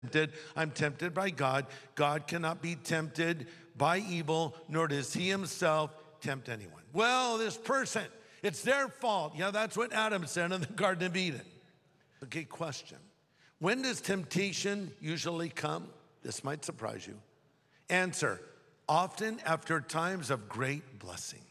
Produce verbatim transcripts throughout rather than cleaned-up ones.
tempted. I'm tempted by God. God cannot be tempted by evil, nor does he himself tempt anyone. Well, this person, it's their fault. Yeah, that's what Adam said in the Garden of Eden. Okay, question. When does temptation usually come? This might surprise you. Answer, often after times of great blessing.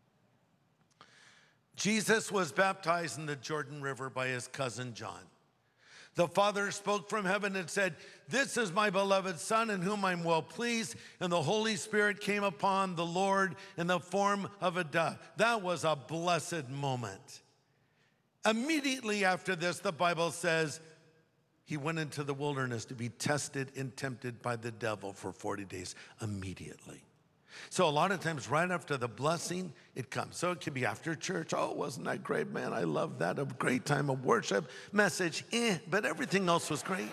Jesus was baptized in the Jordan River by his cousin John. The Father spoke from heaven and said, "This is my beloved Son in whom I'm well pleased." And the Holy Spirit came upon the Lord in the form of a dove. That was a blessed moment. Immediately after this, the Bible says, he went into the wilderness to be tested and tempted by the devil for forty days immediately. So a lot of times right after the blessing, it comes. So it could be after church. Oh, wasn't that great, man? I love that. A great time of worship, message, eh, but everything else was great.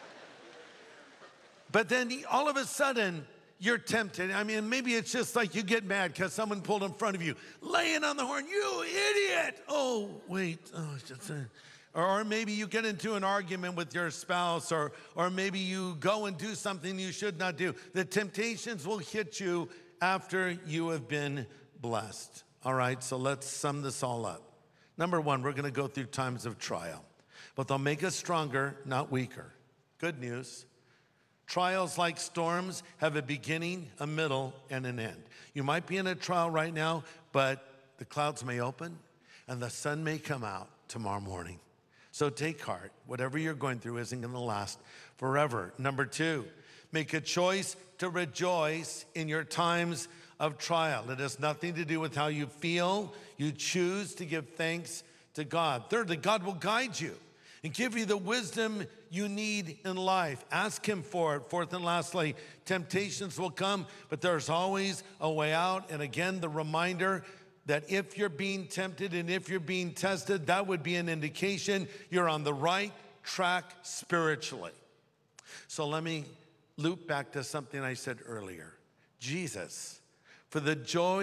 But then all of a sudden, you're tempted. I mean, maybe it's just like you get mad because someone pulled in front of you, laying on the horn, you idiot. Oh, wait. Oh, it's just a... Or maybe you get into an argument with your spouse, or, or maybe you go and do something you should not do. The temptations will hit you after you have been blessed. All right, so let's sum this all up. Number one, we're going to go through times of trial, but they'll make us stronger, not weaker. Good news. Trials, like storms, have a beginning, a middle, and an end. You might be in a trial right now, but the clouds may open and the sun may come out tomorrow morning. So take heart. Whatever you're going through isn't going to last forever. Number two, make a choice to rejoice in your times of trial. It has nothing to do with how you feel. You choose to give thanks to God. Thirdly, God will guide you and give you the wisdom you need in life. Ask him for it. Fourth and lastly, temptations will come, but there's always a way out. And again, the reminder that if you're being tempted and if you're being tested, that would be an indication you're on the right track spiritually. So let me loop back to something I said earlier. Jesus, for the joy